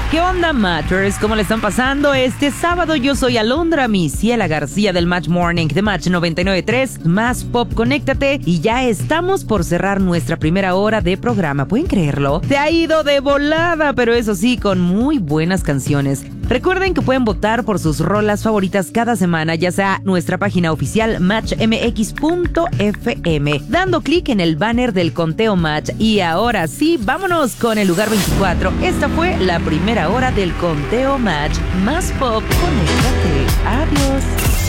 ¿Qué onda, Matchers? ¿Cómo le están pasando este sábado? Yo soy Alondra Misiela García del Match Morning de Match 99.3, Más Pop, conéctate y ya estamos por cerrar nuestra primera hora de programa. ¿Pueden creerlo? Se ha ido de volada, pero eso sí, con muy buenas canciones. Recuerden que pueden votar por sus rolas favoritas cada semana, ya sea nuestra página oficial matchmx.fm, dando clic en el banner del conteo Match. Y ahora sí, vámonos con el lugar 24. Esta fue la primera hora del conteo Match. Más Pop, conéctate. Adiós.